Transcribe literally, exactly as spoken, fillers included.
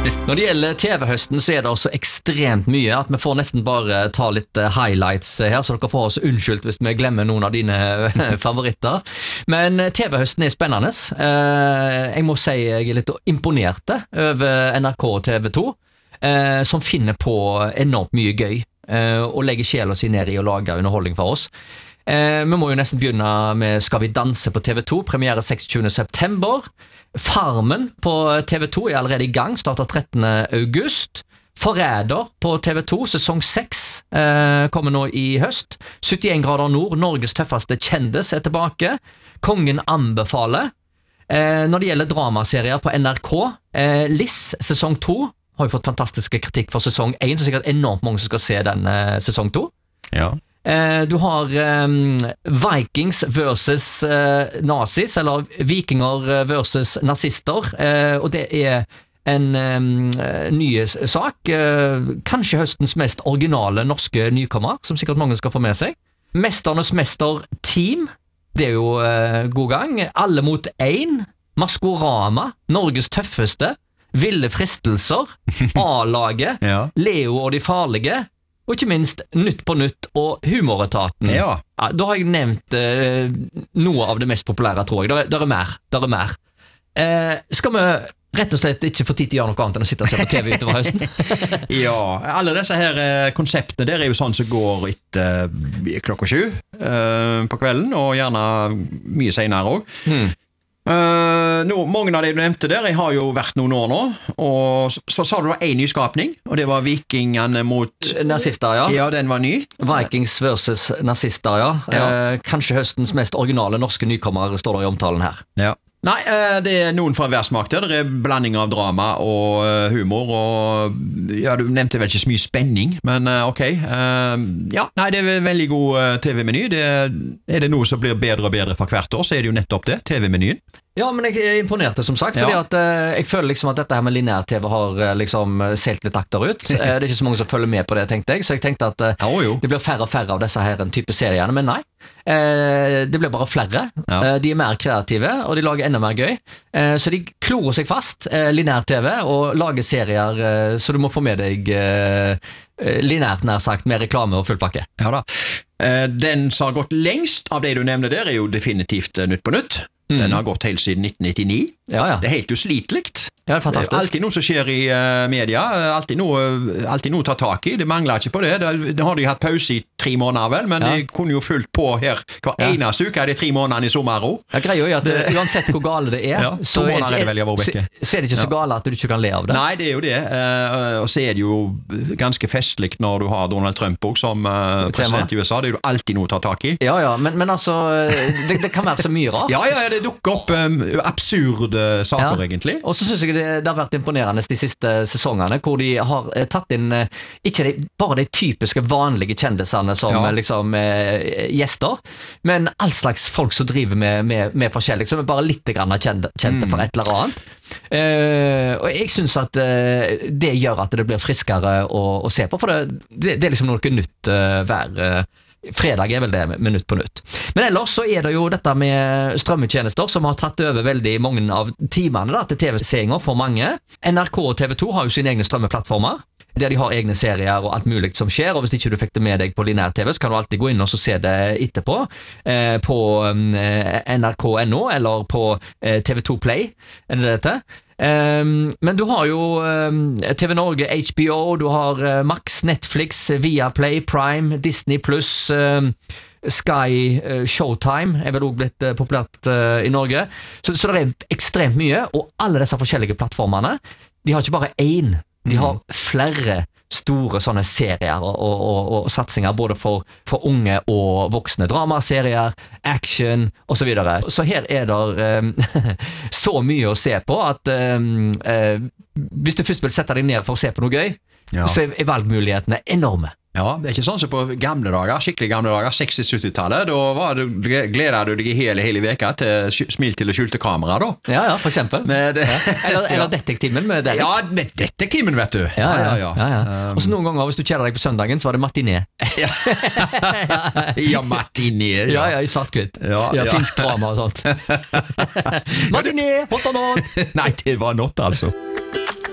Når det gjelder T V-høsten så er det også ekstremt mye at vi får nesten bare ta litt highlights her, så dere får oss unnskyldt hvis vi glemmer noen av dine favoritter. Men T V-høsten er spennende. Jeg må si jeg er litt imponert over N R K og T V to, som finner på enormt mye gøy og legger sjela si ned i å lage underholdning for oss. Eh, vi må jo nesten begynne med Skal vi danse på T V to, premiere seksogtyvende september. Farmen på T V to er allerede i gang, starter trettende august. Forræder på T V to, sesong seks, eh, kommer nå i høst. syttien grader nord, Norges tøffeste kjendis er tilbake. Kongen anbefaler. Eh, når det gjelder dramaserier på N R K, eh, Liss, sesong to, har jo fått fantastiske kritikk for sesong én, så sikkert enormt mange som skal se den eh, sesong to. Ja. Eh, du har um, Vikings versus uh, nazis, eller vikinger versus nazister, eh, og det er en um, ny sak, eh, kanskje høstens mest originale norske nykommer, som sikkert mange skal få med seg. Mesternes mester team, det er jo uh, god gang. Alle mot én, Maskorama, Norges tøffeste, Ville fristelser, A-laget, Ja. Leo og de farlige, og ikke minst Nytt på Nytt og Humoretaten. Ja. Ja, da har jeg nevnt eh, noe av det mest populære, tror jeg. Der er, der er mer. Der er mer. Eh, skal vi rett og slett ikke få tid til å gjøre noe annet enn å sitte og se på T V utover høsten? Ja, alle disse her eh, konseptene der er jo sånn som går etter eh, klokka sju eh, på kvelden, og gjerne mye senere også. Hmm. Uh, nå, mange av de du nevnte der, jeg har jo vært noen år nå, og så, så sa du det var en nyskapning, og det var vikingene mot Nazister, ja. Ja, den var ny. Vikings versus nazister, ja. Ja. Eh, kanskje høstens mest originale norske nykommer, står det i omtalen her. Ja. Nei, uh, det er noen fra hver smak der. Det er blanding av drama og uh, humor, og ja, du nevnte vel ikke så mye spenning, men uh, ok. Uh, ja, nei, det er en veldig god uh, T V-meny. Det er, er det noe som blir bedre og bedre for hvert år, så er det jo nettopp det, T V-menyen. Ja, men jeg er imponert, som sagt, fordi Ja. at eh, jeg føler liksom at dette her med lineær-T V har eh, liksom eh, seilt litt akterut. Eh, det er ikke så mange som følger med på det, tenkte jeg, så jeg tenkte at eh, Ja, jo. det blir færre og færre av disse her en type seriene, men nei. Eh, det blir bare flere. Ja. Eh, de er mer kreative, og de lager enda mer gøy. Eh, så de klorer seg fast, eh, lineær-T V, og lager serier, eh, så du må få med deg eh, lineært, nær sagt, med reklame og full pakke. Ja da. Eh, Den som har gått lengst av det du nevner der, er jo definitivt eh, Nytt på Nytt. Den har gått helt siden nitten nittini. Ja, ja. Det er helt uslitelikt. Ja, det er fantastisk. Det er alltid noe som skjer i uh, media, alltid noe, alltid noe å ta tak i. Det mangler ikke på det. Det, det har de hatt pause i tre måneder vel, men Ja. de kunne jo fulgt på her hver Ja. eneste uke er det tre måneder i sommerro. Ja, greia er at eh, uansett hvor gale det er, Ja, to så, er måneder er det vel, jeg var så, Vårbekk. så er det ikke så Ja. gale at du ikke kan le av det. Nei, det er jo det. Uh, og så er det jo ganske festlig når du har Donald Trump også, som uh, president i U S A. Det er jo alltid noe å ta tak i. Ja, ja, men, men altså det, det kan være så mye rart. Ja, ja, det dukker opp um, absurde saker, Ja. egentlig. Og så synes jeg det, det har vært imponerende de siste sesongene, hvor de har eh, tatt inn eh, ikke de, bare de typiske vanlige kjendisene som Ja. eh, liksom eh, gjester, men all slags folk som driver med, med, med forskjellig, som er bare litt grann kjente, kjente for et eller annet. Eh, og jeg synes at eh, det gjør at det blir friskere å, å se på, for det, det, det er liksom noe nytt eh, hver eh, fredag er vel det med Nytt på Nytt. Men ellers så er det jo dette med strømmetjenester som har tatt over veldig mange av timene da, til T V-seeringer for mange. N R K og T V to har jo sine egne strømmeplattformer, der de har egne serier og alt mulig som skjer, og hvis ikke du fikk det med deg på lineær-T V, så kan du alltid gå inn og så se det etterpå eh, på eh, N R K punktum N O eller på eh, T V to Play, er det det heter? Um, men du har jo um, T V Norge, H B O, du har uh, Max, Netflix, Viaplay, Prime, Disney Plus, um, Sky, uh, Showtime er vel også blitt uh, populært uh, i Norge, så, så det er ekstremt mye, og alle disse forskjellige plattformene, de har ikke bare én, de har flere store sånne serier og, og, og, og satsinger, både for, for unge og voksne, dramaserier, action og så videre. Så her er det um, så mye å se på at um, uh, hvis du først vil sette deg ned for å se på noe gøy, Ja. så er, er valgmulighetene enorme. Ja, det er ikke sånn som på gamle dager, skikkelig gamle dager, seksti-sytti-tallet, da var du, gleder du deg i hele, hele veka til sky- smil til og skjulte kamera, da. Ja, ja, for eksempel. Men det, Ja. Eller, eller Ja. detektiven med Dennis. Ja, med detektiven, vet du. Ja, ja, ja, ja. Um, Og så noen ganger, hvis du kjeder deg på søndagen, så var det matiné. ja, matiné. Ja, ja, i svart-hvitt. Ja, Ja, ja. finsk drama og sånt. Matiné, hot or not? Nei, det var not, altså.